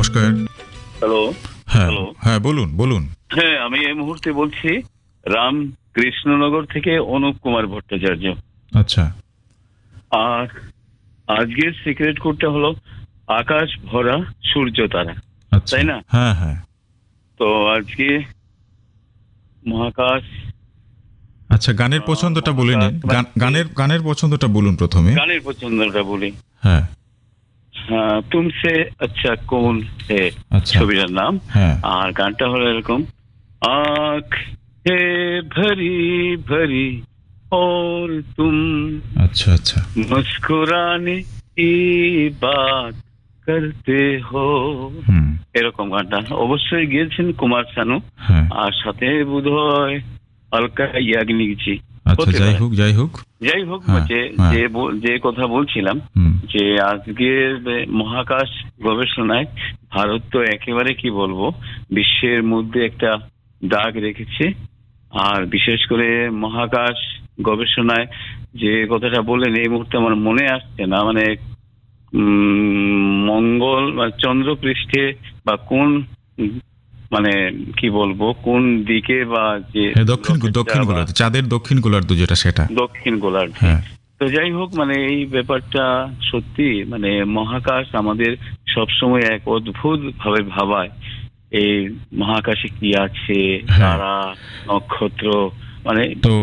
নমস্কার। হ্যালো। হ্যাঁ হ্যালো। হ্যাঁ, বলুন বলুন। হ্যাঁ, আমি এই মুহূর্তে বলছি রাম কৃষ্ণনগর থেকে অনুপ কুমার ভট্টাচার্য। আচ্ছা আর আজকের সিক্রেট কোডটা হলো আকাশ ভরা সূর্য তারা, আচ্ছা। তাই না? হ্যাঁ হ্যাঁ। তো আজকে মহাকাশ, আচ্ছা, গানের পছন্দটা বলে নিন। গানের পছন্দটা বলুন প্রথমে। গানের পছন্দটা বলি। হ্যাঁ হ্যাঁ, তুমসে আচ্ছা কোন হে আচ্ছা। ছবিটার নাম। হ্যাঁ আর গানটা হলো এরকম, आँख है भरी भरी और तुम আচ্ছা আচ্ছা। मुस्कुराने की बात करते हो। হুম। এরকম গানটা অবশ্যই গিয়েছেন কুমার শানু, হ্যাঁ আর সাথে বোধহয় অলকা ইয়াগনিকজি। আচ্ছা, হতে যাই পারে। হোক যাই হোক। যাই হোক, হ্যাঁ, যে হ্যাঁ। যে কথা বলছিলাম, হুম। যে আজকে মহাকাশ গবেষণায় ভারত তো একেবারে কি বলবো বিশ্বের মধ্যে একটা দাগ রেখেছে। আর বিশেষ করে মহাকাশ গবেষণায় যে কথাটা বললেন এই মুহূর্তে আমার মনে আসছে না, মানে মঙ্গল বা চন্দ্রপৃষ্ঠে বা কোন মানে কি বলবো কোন দিকে বা যে হ্যাঁ, দক্ষিণ গোলার্ধ, চাঁদের দক্ষিণ গোলার্ধ যেটা সেটা। দক্ষিণ গোলার্ধ। হ্যাঁ। তো যাই হোক, মানে এই ব্যাপারটা সত্যি, মানে মহাকাশ আমাদের সবসময় এক অদ্ভুত ভাবে ভাবায়। এই মহাকাশে কি আছে, হ্যাঁ। তারা, নক্ষত্র, মানে তো